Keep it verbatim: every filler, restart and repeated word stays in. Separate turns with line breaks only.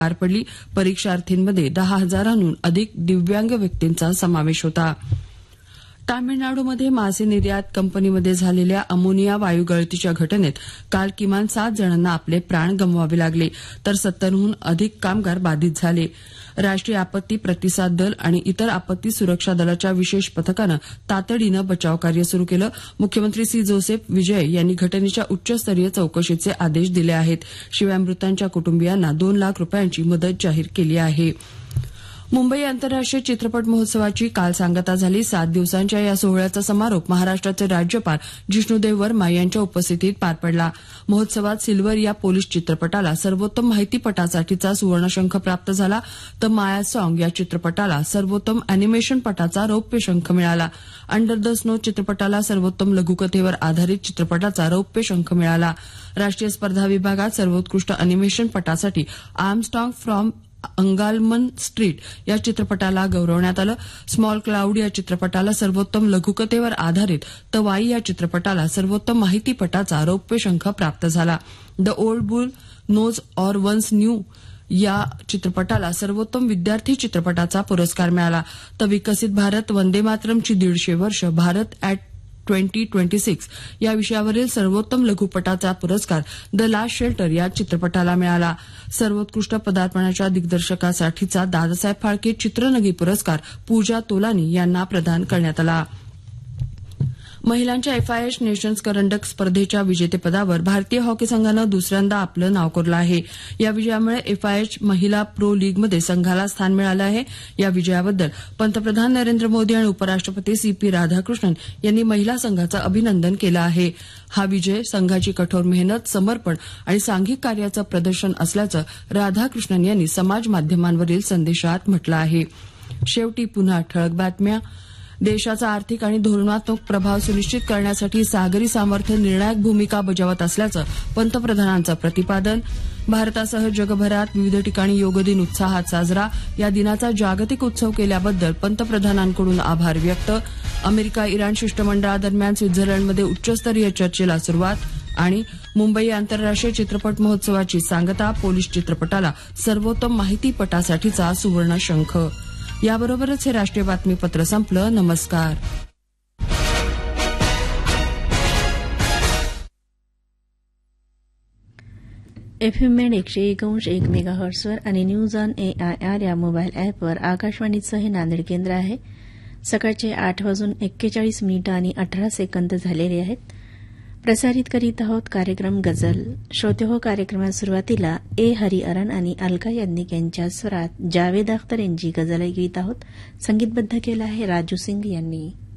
पार पडली. परीक्षार्थींमध्ये दहा हजारांहून अधिक दिव्यांग व्यक्तींचा समावेश होता. तामिळनाडूमध्ये मासे निर्यात कंपनीमध्ये झालेल्या अमोनिया वायू गळतीच्या घटनेत काल किमान सात जणांना आपले प्राण गमवावे लागले, तर सत्तरहून अधिक कामगार बाधित झाले. राष्ट्रीय आपत्ती प्रतिसाद दल आणि इतर आपत्ती सुरक्षा दलाच्या विशेष पथकानं तातडीनं बचावकार्य सुरू केलं. मुख्यमंत्री सी जोसेफ विजय यांनी घटनेच्या उच्चस्तरीय चौकशीचे आदेश दिले आहेत. शिवाय मृतांच्या कुटुंबियांना दोन लाख रुपयांची मदत जाहीर केली आहे. मुंबई आंतरराष्ट्रीय चित्रपट महोत्सवाची काल सांगता झाली. सात दिवसांच्या या सोहळ्याचा समारोप महाराष्ट्राचे राज्यपाल जिष्णुदेव वर्मा यांच्या उपस्थितीत पार पडला. महोत्सवात सिल्वर या पोलीस चित्रपटाला सर्वोत्तम माहितीपटासाठीचा सुवर्णशंख प्राप्त झाला, तर माया सॉंग या चित्रपटाला सर्वोत्तम अॅनिमेशनपटाचा रौप्य शंख मिळाला. अंडर द स्नो चित्रपटाला सर्वोत्तम लघुकथेवर आधारित चित्रपटाचा रौप्य शंख मिळाला. राष्ट्रीय स्पर्धा विभागात सर्वोत्कृष्ट अॅनिमेशनपटासाठी आर्मस्ट्रॉंग फ्रॉम अंगालमन स्ट्रीट या चित्रपटाला गौरवण्यात आलं. स्मॉल क्लाउड या चित्रपटाला सर्वोत्तम लघुकथेवर आधारित, तर वाई या चित्रपटाला सर्वोत्तम माहितीपटाचा रौप्य शंख प्राप्त झाला. The old boule knows or once new या चित्रपटाला सर्वोत्तम विद्यार्थी चित्रपटाचा पुरस्कार मिळाला. तर विकसित भारत वंदे मातरमची दीडशे वर्ष Bharat at twenty twenty six या विषयावरील सर्वोत्तम लघुपटाचा पुरस्कार द लास्ट शेल्टर या चित्रपटाला मिळाला. सर्वोत्कृष्ट पदार्पणाच्या दिग्दर्शकासाठीचा दादासाहेब फाळके चित्रनगी पुरस्कार पूजा तोलानी यांना प्रदान करण्यात आला. महिलांच्या एफआयएच नेशन्स करंडक स्पर्धेच्या विजेतेपदावर भारतीय हॉकी संघानं दुसऱ्यांदा आपलं नाव कोरलं आहे. या विजयामुळे एफआयएच महिला प्रो लीगमध्ये संघाला स्थान मिळालं आहे. या विजयाबद्दल पंतप्रधान नरेंद्र मोदी आणि उपराष्ट्रपती सी पी राधाकृष्णन यांनी महिला संघाचं अभिनंदन केलं आहे. हा विजय संघाची कठोर मेहनत, समर्पण आणि सांघिक कार्याचं प्रदर्शन असल्याचं राधाकृष्णन यांनी समाज माध्यमांवरील संदेशात म्हटलं आहे. शेवटी पुन्हा ठळक बातम्या. देशाचा आर्थिक आणि धोरणात्मक प्रभाव सुनिश्चित करण्यासाठी सागरी सामर्थ्य निर्णायक भूमिका बजावत असल्याचं पंतप्रधानांचं प्रतिपादन. भारतासह जगभरात विविध ठिकाणी योग दिन उत्साहात साजरा. या दिनाचा जागतिक उत्सव केल्याबद्दल पंतप्रधानांकडून आभार व्यक्त. अमेरिका इराण शिष्टमंडळादरम्यान स्वित्झर्लंडमध्ये उच्चस्तरीय चर्चेला सुरुवात. आणि मुंबई आंतरराष्ट्रीय चित्रपट महोत्सवाची सांगता, पोलीस चित्रपटाला सर्वोत्तम माहितीपटासाठीचा सुवर्ण शंख. याबरोबरच हे राष्ट्रीय बातमीपत्र संपलं. नमस्कार.
एफएम बँड एकशे एक अंश एक मेगाहर्ट्सवर आणि न्यूज ऑन एआयआर या मोबाईल अॅपवर आकाशवाणीचं हे नांदेड केंद्र आहे. सकाळचे आठ वाजून एक्केचाळीस मिनिटं आणि अठरा सेकंद झालेले आहेत. प्रसारित करीत आहोत कार्यक्रम गझल. श्रोते हो, कार्यक्रमात सुरुवातीला ए हरिहरन आणि अलका याज्ञिक यांच्या स्वरात जावेद अख्तर यांची गझल ऐकवीत आहोत. संगीतबद्ध केलं आहे राजू सिंग यांनी.